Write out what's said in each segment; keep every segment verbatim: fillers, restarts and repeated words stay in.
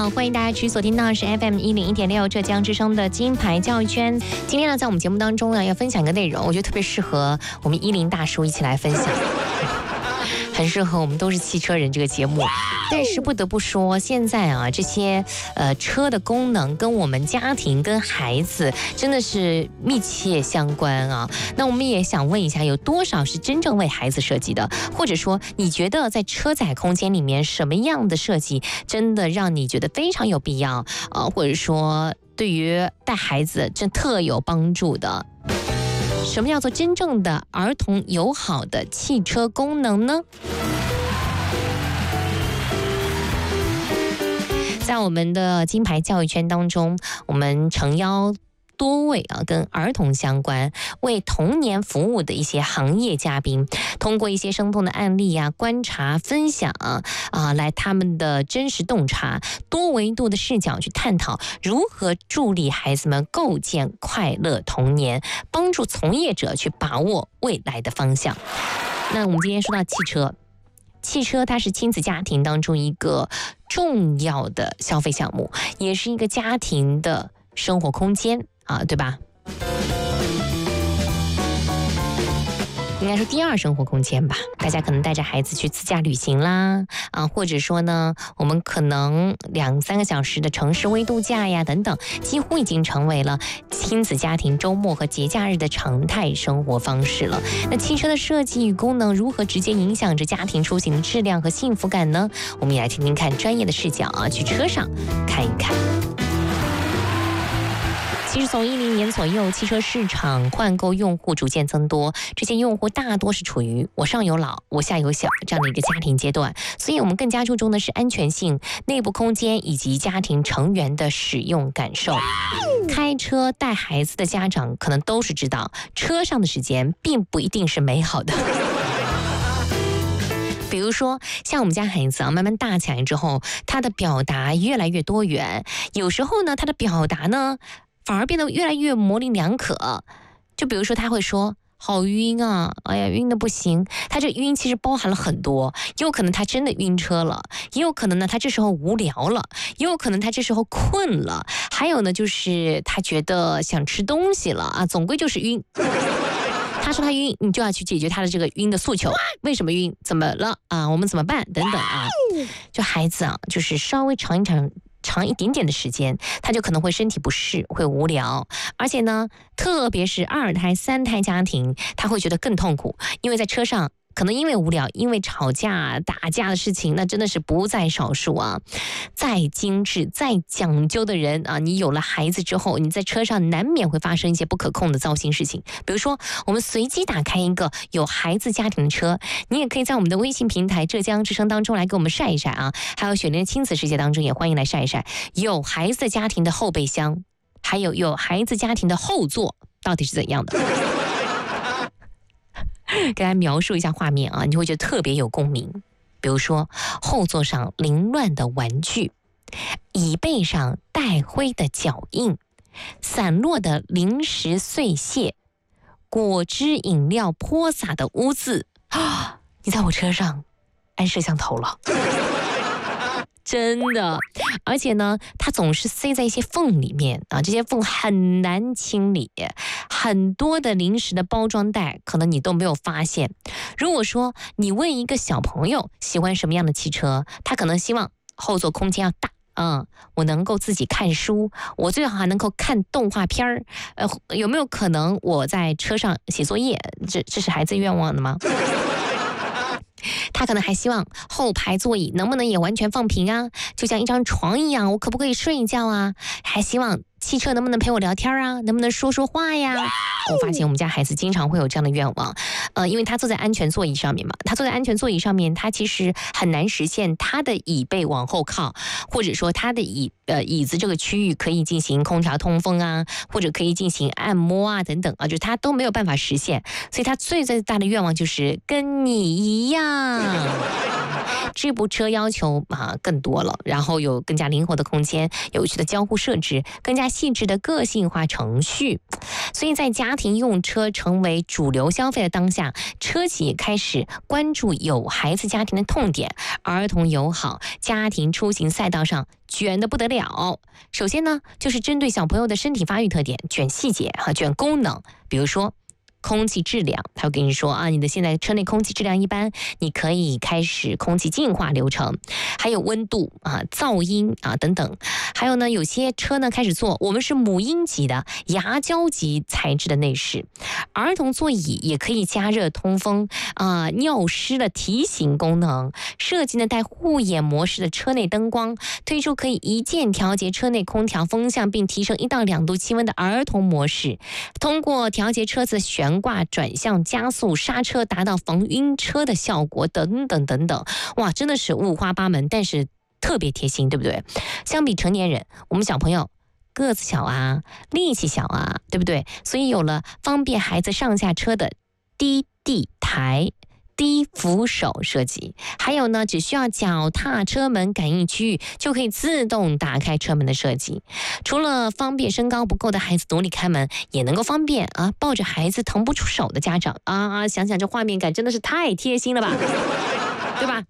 好，欢迎大家继续锁定到是 F M 一零一点六浙江之声的金牌教育圈。今天呢，在我们节目当中呢，要分享一个内容，我觉得特别适合我们一零大叔一起来分享。很适合我们都是汽车人这个节目，但是不得不说，现在啊这些呃车的功能跟我们家庭跟孩子真的是密切相关啊。那我们也想问一下，有多少是真正为孩子设计的？或者说，你觉得在车载空间里面什么样的设计真的让你觉得非常有必要啊？或者说，对于带孩子真特有帮助的？什么叫做真正的儿童友好的汽车功能呢？在我们的金牌教育圈当中，我们诚邀多位啊跟儿童相关、为童年服务的一些行业嘉宾，通过一些生动的案例啊、观察、分享啊，啊来他们的真实洞察、多维度的视角去探讨如何助力孩子们构建快乐童年，帮助从业者去把握未来的方向。那我们今天说到汽车。汽车它是亲子家庭当中一个重要的消费项目，也是一个家庭的生活空间啊，对吧？应该说第二生活空间吧，大家可能带着孩子去自驾旅行啦，啊，或者说呢，我们可能两三个小时的城市微度假呀等等，几乎已经成为了亲子家庭周末和节假日的常态生活方式了。那汽车的设计与功能如何直接影响着家庭出行的质量和幸福感呢？我们也来听听看专业的视角啊，去车上看一看。其实从一零年左右，汽车市场换购用户逐渐增多，这些用户大多是处于我上有老我下有小这样的一个家庭阶段，所以我们更加注重的是安全性、内部空间以及家庭成员的使用感受。开车带孩子的家长可能都是知道，车上的时间并不一定是美好的。比如说，像我们家孩子啊，慢慢大起来之后，他的表达越来越多元，有时候呢，他的表达呢，反而变得越来越模棱两可。就比如说他会说好晕啊，哎呀晕的不行。他这晕其实包含了很多，也有可能他真的晕车了，也有可能呢他这时候无聊了，也有可能他这时候困了，还有呢就是他觉得想吃东西了啊，总归就是晕。他说他晕，你就要去解决他的这个晕的诉求，为什么晕，怎么了啊，我们怎么办等等啊。就孩子啊，就是稍微长一长长一点点的时间，他就可能会身体不适，会无聊，而且呢，特别是二胎、三胎家庭，他会觉得更痛苦，因为在车上可能因为无聊、因为吵架、打架的事情，那真的是不在少数啊。再精致、再讲究的人啊，你有了孩子之后，你在车上难免会发生一些不可控的糟心事情。比如说，我们随机打开一个有孩子家庭的车，你也可以在我们的微信平台浙江之声当中来给我们晒一晒啊。还有雪莲亲子世界当中也欢迎来晒一晒有孩子家庭的后备箱，还有有孩子家庭的后座到底是怎样的。给大家描述一下画面啊，你会觉得特别有共鸣。比如说，后座上凌乱的玩具，椅背上带灰的脚印，散落的零食碎屑，果汁饮料泼洒的污渍啊！你在我车上安摄像头了。真的，而且呢，它总是塞在一些缝里面啊，这些缝很难清理，很多的零食的包装袋可能你都没有发现。如果说你问一个小朋友喜欢什么样的汽车，他可能希望后座空间要大。嗯，我能够自己看书，我最好还能够看动画片儿。呃，有没有可能我在车上写作业？这这是孩子愿望的吗？他可能还希望后排座椅能不能也完全放平啊，就像一张床一样，我可不可以睡一觉啊？还希望汽车能不能陪我聊天啊，能不能说说话呀？我发现我们家孩子经常会有这样的愿望，呃，因为他坐在安全座椅上面嘛，他坐在安全座椅上面，他其实很难实现他的椅背往后靠，或者说他的椅呃椅子这个区域可以进行空调通风啊，或者可以进行按摩啊等等啊，就是他都没有办法实现，所以他最最大的愿望就是跟你一样。这部车要求啊更多了，然后有更加灵活的空间，有趣的交互设置，更加细致的个性化程序。所以在家庭用车成为主流消费的当下，车企也开始关注有孩子家庭的痛点，儿童友好家庭出行赛道上卷得不得了。首先呢，就是针对小朋友的身体发育特点卷细节和卷功能，比如说空气质量，他会跟你说啊，你的现在车内空气质量一般，你可以开始空气净化流程，还有温度啊、噪音啊等等。还有呢，有些车呢开始做我们是母婴级的牙胶级材质的内饰，儿童座椅也可以加热通风啊、尿湿的提醒功能，设计呢带护眼模式的车内灯光，推出可以一键调节车内空调风向并提升一到两度气温的儿童模式，通过调节车子悬挂、转向、加速、刹车，达到防晕车的效果，等等等等。哇，真的是五花八门，但是特别贴心，对不对？相比成年人，我们小朋友个子小啊，力气小啊，对不对？所以有了方便孩子上下车的低地台。低扶手设计，还有呢，只需要脚踏车门感应区域就可以自动打开车门的设计。除了方便身高不够的孩子独立开门，也能够方便啊抱着孩子腾不出手的家长啊，想想这画面感真的是太贴心了吧，对吧？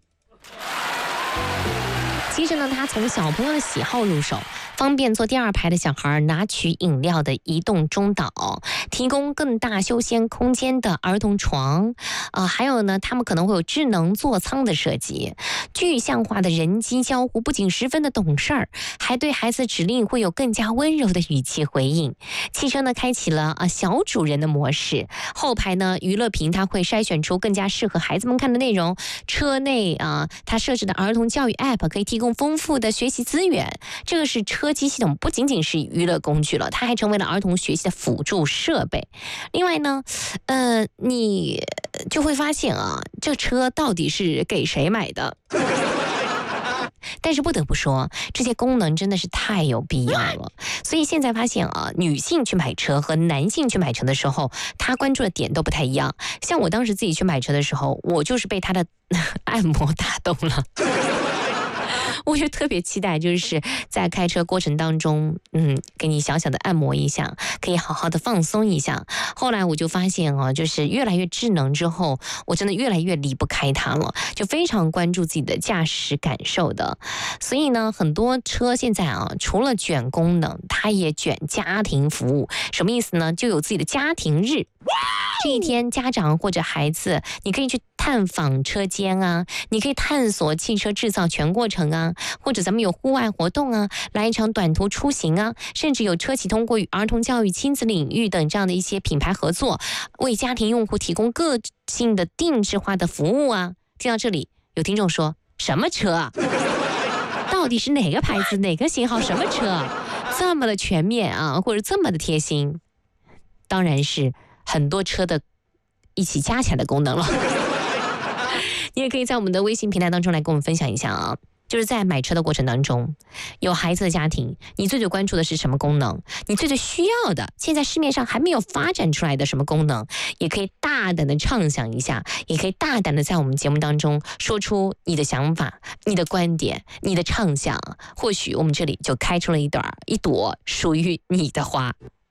其实呢，它从小朋友的喜好入手，方便坐第二排的小孩拿取饮料的移动中岛，提供更大休闲空间的儿童床，啊、呃，还有呢，他们可能会有智能座舱的设计，具象化的人机交互，不仅十分的懂事儿，还对孩子指令会有更加温柔的语气回应。汽车呢，开启了啊、呃、小主人的模式，后排呢娱乐屏它会筛选出更加适合孩子们看的内容，车内啊、呃、它设置的儿童教育 App 可以提供丰富的学习资源。这个是车机系统不仅仅是娱乐工具了，它还成为了儿童学习的辅助设备。另外呢，呃，你就会发现啊，这车到底是给谁买的？但是不得不说，这些功能真的是太有必要了。所以现在发现啊，女性去买车和男性去买车的时候，他关注的点都不太一样。像我当时自己去买车的时候，我就是被他的按摩打动了。我就特别期待，就是在开车过程当中，嗯，给你小小的按摩一下，可以好好的放松一下。后来我就发现啊，就是越来越智能之后，我真的越来越离不开它了，就非常关注自己的驾驶感受的。所以呢，很多车现在啊，除了卷功能，它也卷家庭服务。什么意思呢？就有自己的家庭日。这一天，家长或者孩子，你可以去探访车间啊，你可以探索汽车制造全过程啊，或者咱们有户外活动啊，来一场短途出行啊，甚至有车企通过与儿童教育、亲子领域等这样的一些品牌合作，为家庭用户提供个性的定制化的服务啊。听到这里，有听众说，什么车啊？到底是哪个牌子、哪个型号、什么车？这么的全面啊，或者这么的贴心？当然是很多车的一起加起来的功能了。你也可以在我们的微信平台当中来跟我们分享一下啊，就是在买车的过程当中，有孩子的家庭，你最最关注的是什么功能？你最最需要的，现在市面上还没有发展出来的什么功能？也可以大胆的畅想一下，也可以大胆的在我们节目当中说出你的想法、你的观点、你的畅想，或许我们这里就开出了一朵一朵属于你的花。